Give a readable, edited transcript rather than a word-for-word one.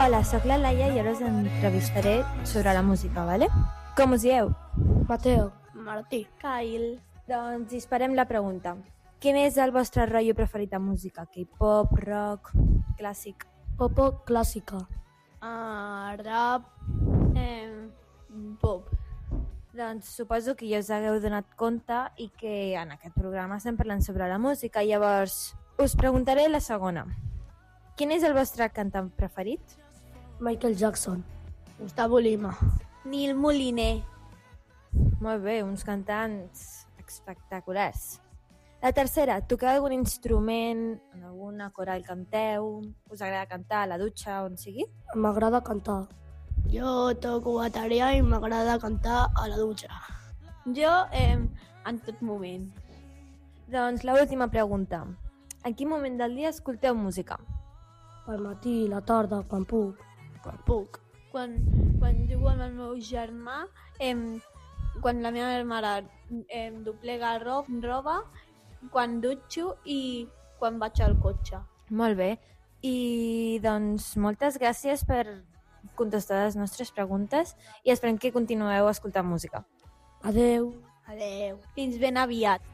Hola, sóc la Laia i ara us entrevistaré sobre la música, vale? Com us dieu? Mateo. Martí. Kyle. Doncs disparem la pregunta. Quin és el vostre rotllo preferit de música? K-pop, rock, clàssic? Popo clàssica. Rap. Pop. Doncs suposo que ja us hagueu donat compte i que en aquest programa estem parlant sobre la música. Llavors, us preguntaré la segona. Quin és el vostre cantant preferit? Michael Jackson. Gustavo Lima. Nil Moliner. Molt bé, uns cantants espectaculars. La tercera, toqueu algun instrument, en alguna coral canteu, us agrada cantar a la dutxa, on sigui? M'agrada cantar. Jo toco bateria i m'agrada cantar a la dutxa. Jo, en tot moment. Doncs l'última pregunta. En quin moment del dia escolteu música? Pel matí, la tarda, quan puc. Quan puc. Quan jugo amb el meu germà, quan la meva mare doblega roba, quan dutxo i quan vaig al cotxe. Molt bé. I doncs moltes gràcies per contestar les nostres preguntes i esperem que continueu escoltant música. Adeu. Adeu. Fins ben aviat.